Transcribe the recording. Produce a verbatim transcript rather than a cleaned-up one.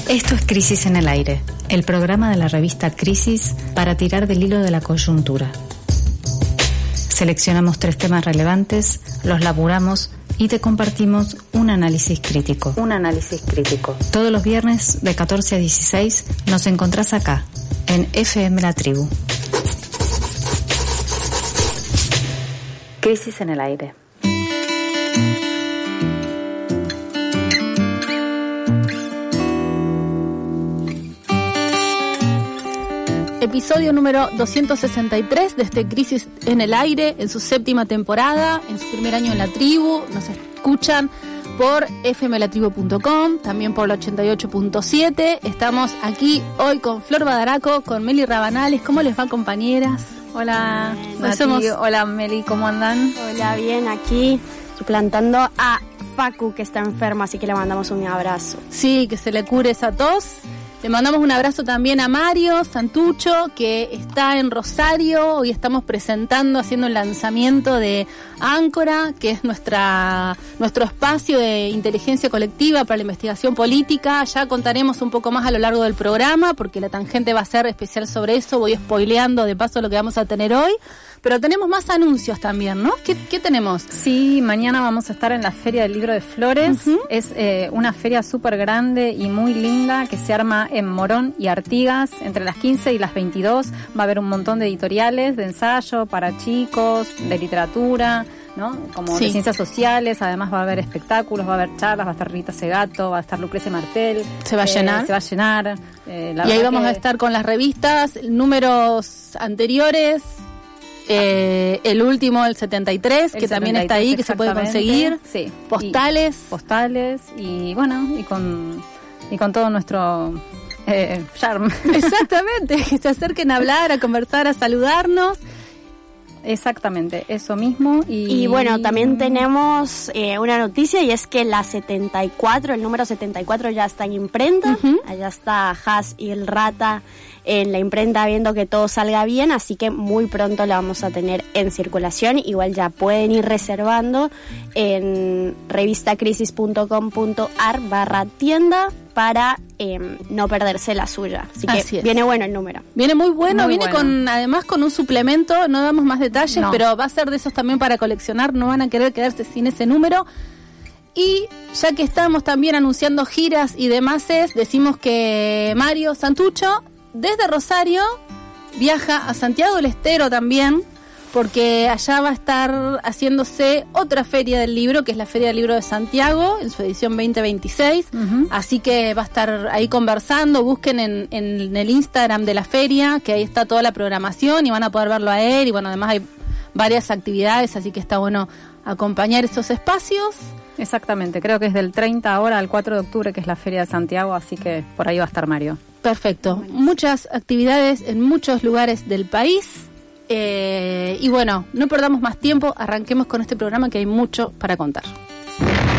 Esto es Crisis en el Aire, el programa de la revista Crisis para tirar del hilo de la coyuntura. Seleccionamos tres temas relevantes, los laburamos y te compartimos un análisis crítico. Un análisis crítico. Todos los viernes de catorce a dieciséis nos encontrás acá, en F M La Tribu. Crisis en el Aire. Episodio número doscientos sesenta y tres de este Crisis en el Aire, en su séptima temporada, en su primer año en la tribu. Nos escuchan por f m la tribu punto com, también por la ochenta y ocho punto siete. Estamos aquí hoy con Flor Badaraco, con Meli Rabanales. ¿Cómo les va, compañeras? Hola, Mati, somos... hola Meli, ¿cómo andan? Hola, bien, aquí suplantando a Facu, que está enferma, así que le mandamos un abrazo. Sí, que se le cure esa tos. Le mandamos un abrazo también a Mario Santucho, que está en Rosario. Hoy estamos presentando, haciendo el lanzamiento de Áncora, que es nuestra nuestro espacio de inteligencia colectiva para la investigación política. Ya contaremos un poco más a lo largo del programa, porque la tangente va a ser especial sobre eso. Voy spoileando de paso lo que vamos a tener hoy. Pero tenemos más anuncios también, ¿no? ¿Qué, qué tenemos? Sí, mañana vamos a estar en la Feria del Libro de Flores. Uh-huh. Es eh, una feria súper grande y muy linda que se arma en Morón y Artigas entre las quince y las veintidós. Va a haber un montón de editoriales, de ensayo para chicos, de literatura, ¿no? Como sí. de ciencias sociales. Además va a haber espectáculos, va a haber charlas, va a estar Rita Segato, va a estar Lucrecia Martel. Se va a eh, llenar. Se va a llenar. Eh, la y ahí vamos que... a estar con las revistas, números anteriores. Eh, el último, el setenta y tres, el que también está ahí, que se puede conseguir. Sí. Postales. Y postales y bueno, y con y con todo nuestro eh, charm. Exactamente, que se acerquen a hablar, a conversar, a saludarnos. Exactamente, eso mismo. Y, y bueno, también tenemos eh, una noticia, y es que la setenta y cuatro, el número setenta y cuatro ya está en imprenta. Uh-huh. Allá está Haas y el Rata en la imprenta viendo que todo salga bien, así que muy pronto la vamos a tener en circulación. Igual ya pueden ir reservando en revistacrisis punto com punto a r barra tienda para eh, no perderse la suya. Así que así viene bueno el número. Viene muy bueno, muy viene bueno. con además con un suplemento, no damos más detalles, no. pero va a ser de esos también para coleccionar, no van a querer quedarse sin ese número. Y ya que estamos también anunciando giras y demás, decimos que Mario Santucho desde Rosario viaja a Santiago del Estero también, porque allá va a estar haciéndose otra feria del libro, que es la Feria del Libro de Santiago, en su edición veinte veintiséis. Uh-huh. Así que va a estar ahí conversando. Busquen en, en el Instagram de la feria, que ahí está toda la programación y van a poder verlo a él. Y bueno, además hay varias actividades, así que está bueno acompañar esos espacios. Exactamente, creo que es del treinta ahora al cuatro de octubre, que es la Feria de Santiago, así que por ahí va a estar Mario. Perfecto, muchas actividades en muchos lugares del país. Eh, y bueno, no perdamos más tiempo, arranquemos con este programa que hay mucho para contar.